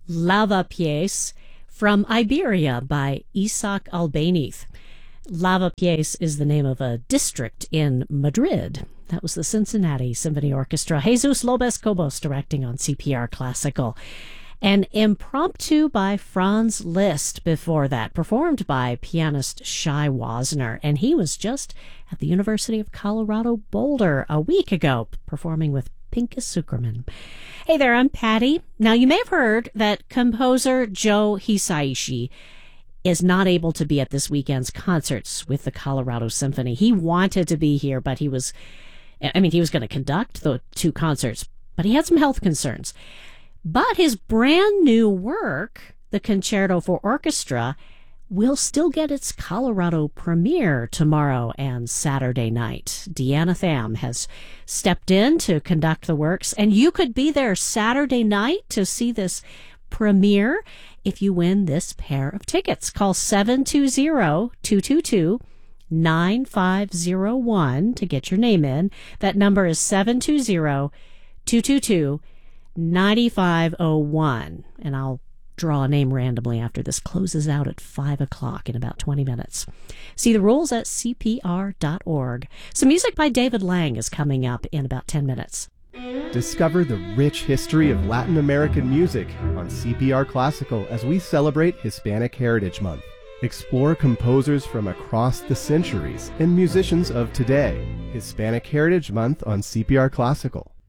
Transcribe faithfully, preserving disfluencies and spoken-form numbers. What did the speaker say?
Lavapiés from Iberia by Isaac Albéniz. Lavapiés is the name of a district in Madrid. That was the Cincinnati Symphony Orchestra. Jesus Lopez Cobos directing on C P R Classical. An impromptu by Franz Liszt before that, performed by pianist Shai Wasner. And he was just at the University of Colorado Boulder a week ago, performing with Pinchas Zukerman. Hey there, I'm Patty. Now, you may have heard that composer Joe Hisaishi is not able to be at this weekend's concerts with the Colorado Symphony. He wanted to be here, but he was, I mean, he was going to conduct the two concerts, but he had some health concerns. But his brand new work, the Concerto for Orchestra, will still get its Colorado premiere tomorrow and Saturday night. Deanna Tham has stepped in to conduct the works, and you could be there Saturday night to see this premiere if you win this pair of tickets. Call seven two zero, two two two, nine five zero one to get your name in. That number is seven two zero, two two two, nine five zero one. And I'll draw a name randomly after this closes out at five o'clock in about twenty minutes. See the rules at C P R dot org. Some music by David Lang is coming up in about ten minutes. Discover the rich history of Latin American music on C P R Classical as we celebrate Hispanic Heritage Month. Explore composers from across the centuries and musicians of today. Hispanic Heritage Month on C P R Classical.